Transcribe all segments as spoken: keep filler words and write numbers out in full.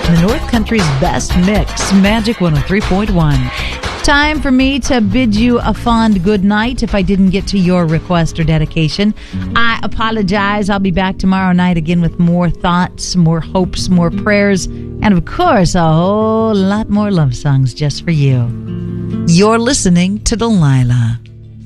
the North Country's best mix, Magic one oh three point one. Time for me to bid you a fond good night. If I didn't get to your request or dedication, I apologize. I'll be back tomorrow night again with more thoughts, more hopes, more prayers, and of course, a whole lot more love songs just for you. You're listening to Delilah.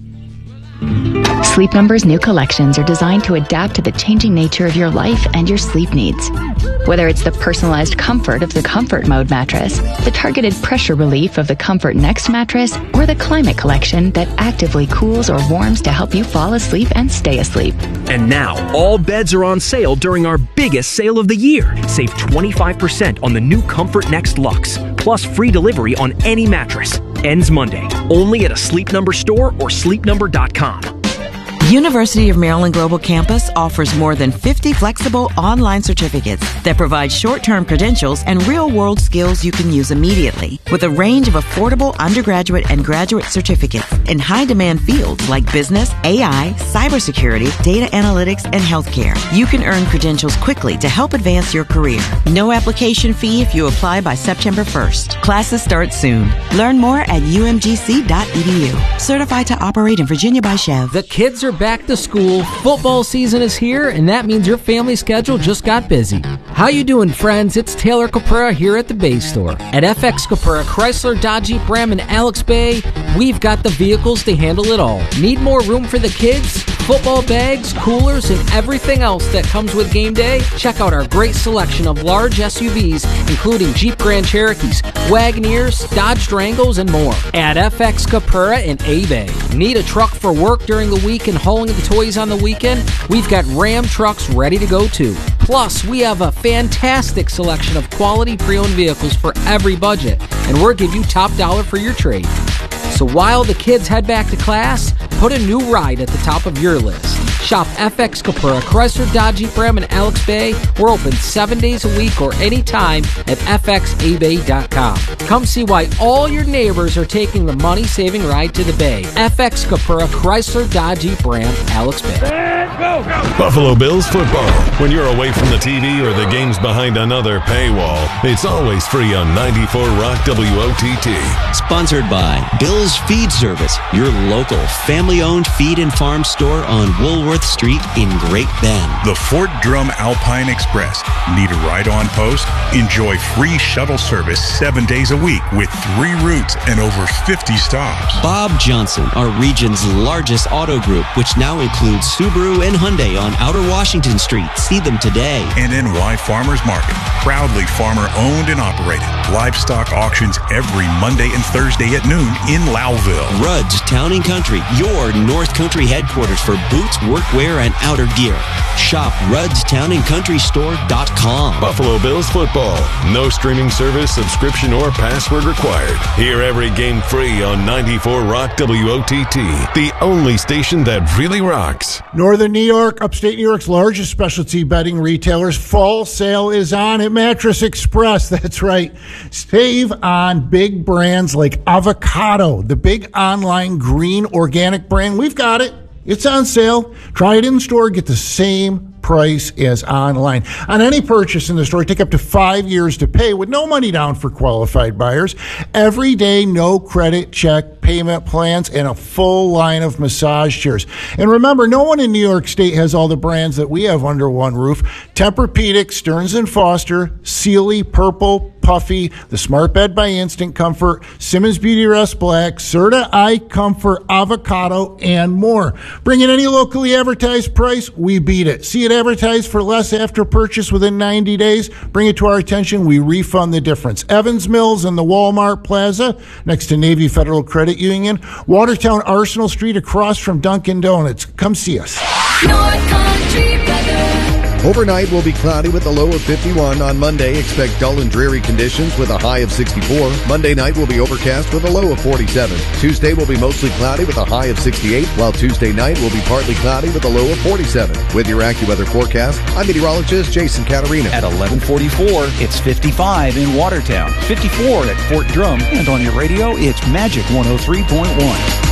Sleep Number's new collections are designed to adapt to the changing nature of your life and your sleep needs. Whether it's the personalized comfort of the Comfort Mode mattress, the targeted pressure relief of the Comfort Next mattress, or the Climate Collection that actively cools or warms to help you fall asleep and stay asleep. And now, all beds are on sale during our biggest sale of the year. Save twenty-five percent on the new Comfort Next Luxe, plus free delivery on any mattress. Ends Monday, only at a Sleep Number store or sleep number dot com. University of Maryland Global Campus offers more than fifty flexible online certificates that provide short-term credentials and real-world skills you can use immediately. With a range of affordable undergraduate and graduate certificates in high-demand fields like business, A I, cybersecurity, data analytics, and healthcare, you can earn credentials quickly to help advance your career. No application fee if you apply by September first. Classes start soon. Learn more at u m g c dot e d u. Certified to operate in Virginia by Chev. The kids are back to school, football season is here, and that means your family schedule just got busy. How you doing, friends? It's Taylor Caprera here at the Bay Store. At F X Caprera, Chrysler, Dodge, Jeep, Ram, and Alex Bay, we've got the vehicles to handle it all. Need more room for the kids? Football bags, coolers, and everything else that comes with game day? Check out our great selection of large S U Vs, including Jeep Grand Cherokees, Wagoneers, Dodge Durangos, and more. At F X Caprera in A-Bay. Need a truck for work during the week and hauling the toys on the weekend? We've got Ram trucks ready to go too. Plus, we have a fantastic selection of quality pre-owned vehicles for every budget, and we're giving you top dollar for your trade. So while the kids head back to class, put a new ride at the top of your list. Shop F X Caprera, Chrysler, Dodge, Jeep, Ram, and Alex Bay. We're open seven days a week or anytime at f x a bay dot com. Come see why all your neighbors are taking the money-saving ride to the Bay. F X Caprera, Chrysler, Dodge, Jeep, Ram, Alex Bay. Go, go. Buffalo Bills football. When you're away from the T V or the game's behind another paywall, it's always free on ninety-four Rock W O T T. Sponsored by Bill's Feed Service, your local family-owned feed and farm store on Woolworth Street in Great Bend. The Fort Drum Alpine Express. Need a ride on post? Enjoy free shuttle service seven days a week with three routes and over fifty stops. Bob Johnson, our region's largest auto group, which now includes Subaru and Hyundai on Outer Washington Street. See them today. And N Y Farmers Market. Proudly farmer-owned and operated. Livestock auctions every Monday and Thursday at noon in Lowville. Rudd's Town and Country, your North Country headquarters for boots, workwear, and outer gear. Shop Rudd's Town and Country Store dot com. Buffalo Bills football. No streaming service, subscription, or password required. Hear every game free on ninety-four Rock W O T T, the only station that really rocks. Northern New York, upstate New York's largest specialty bedding retailers. Fall sale is on at Mattress Express. That's right. Save on big brands like Avocado, the big online green organic brand. We've got it. It's on sale. Try it in store. Get the same price as online. On any purchase in the store, take up to five years to pay with no money down for qualified buyers. Every day, no credit check payment plans, and a full line of massage chairs. And remember, no one in New York State has all the brands that we have under one roof. Tempur-Pedic, Stearns and Foster, Sealy, Purple, Puffy, the Smart Bed by Instant Comfort, Simmons Beauty Rest Black, Serta Eye Comfort, Avocado, and more. Bring in any locally advertised price, we beat it. See it advertised for less after purchase within ninety days? Bring it to our attention, we refund the difference. Evans Mills and the Walmart Plaza, next to Navy Federal Credit Union. Watertown Arsenal Street across from Dunkin' Donuts. Come see us. North Country weather. Overnight will be cloudy with a low of fifty-one. On Monday, expect dull and dreary conditions with a high of sixty-four. Monday night will be overcast with a low of forty-seven. Tuesday will be mostly cloudy with a high of sixty-eight, while Tuesday night will be partly cloudy with a low of forty-seven. With your AccuWeather forecast, I'm meteorologist Jason Caterina. At eleven forty-four, it's fifty-five in Watertown, fifty-four at Fort Drum, and on your radio, it's Magic one oh three point one.